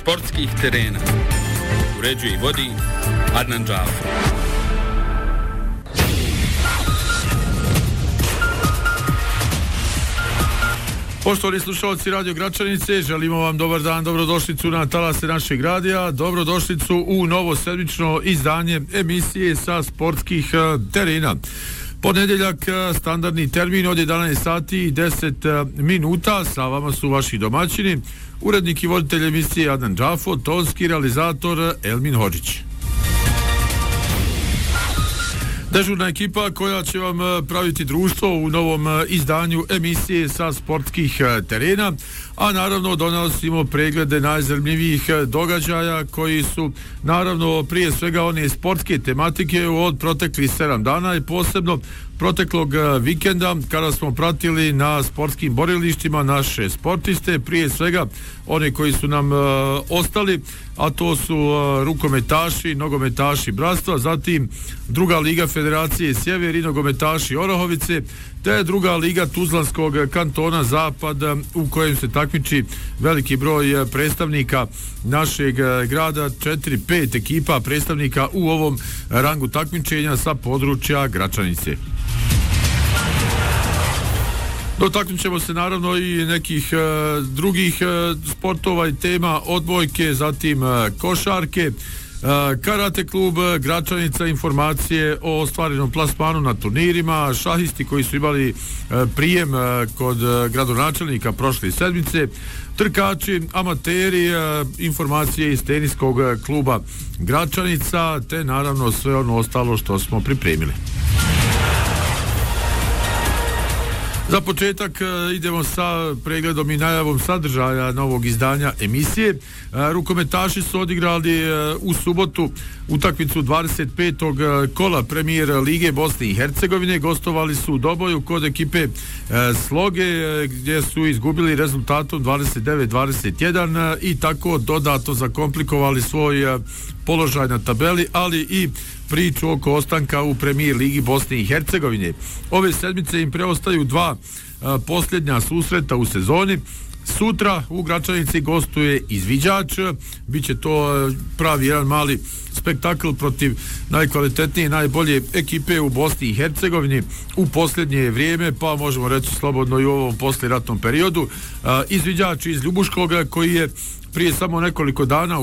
sportskih terena. Uređuje i vodi Adnan Džafar. Poštovani slušalci Radio Gračanice, želimo vam dobar dan, dobrodošlicu na talase našeg radija, dobrodošlicu u novo sedmično izdanje emisije sa sportskih terena. Ponedjeljak, standardni termin od 11 sati i 10 minuta, sa vama su vaši domaćini, urednik i voditelj emisije Adnan Džafo, tonski realizator Elmin Hodžić. Dežurna ekipa koja će vam praviti društvo u novom izdanju emisije sa sportskih terena, a naravno donosimo preglede najzanimljivijih događaja koji su naravno prije svega one sportske tematike od proteklih 7 dana i posebno proteklog vikenda kada smo pratili na sportskim borilištima naše sportiste, prije svega one koji su nam ostali, a to su rukometaši, nogometaši Bratstva, zatim druga liga Federacije Sjever i nogometaši Orahovice, te druga liga Tuzlanskog kantona Zapad u kojem se takmiči veliki broj predstavnika našeg grada, 4-5 ekipa predstavnika u ovom rangu takmičenja sa područja Gračanice. Dotaknut ćemo se naravno i nekih drugih sportova i tema, odbojke, zatim košarke, karate klub Gračanica, informacije o ostvarenom plasmanu na turnirima, šahisti koji su imali prijem kod gradonačelnika prošle sedmice, trkači, amateri, informacije iz teniskog kluba Gračanica, te naravno sve ono ostalo što smo pripremili. Za početak idemo sa pregledom i najavom sadržaja novog izdanja emisije. Rukometaši su odigrali u subotu utakmicu 25. kola Premier Lige Bosne i Hercegovine. Gostovali su u Doboju kod ekipe Sloge gdje su izgubili rezultatom 29-21 i tako dodatno zakomplikovali svoj položaj na tabeli, ali i priču oko ostanka u Premier Ligi Bosne i Hercegovine. Ove sedmice im preostaju dva posljednja susreta u sezoni. Sutra u Gračanici gostuje Izviđač, biće to pravi jedan mali spektakl protiv najkvalitetnije i najbolje ekipe u Bosni i Hercegovini u posljednje vrijeme, pa možemo reći slobodno i u ovom poslijeratnom periodu. Izviđač iz Ljubuškoga koji je prije samo nekoliko dana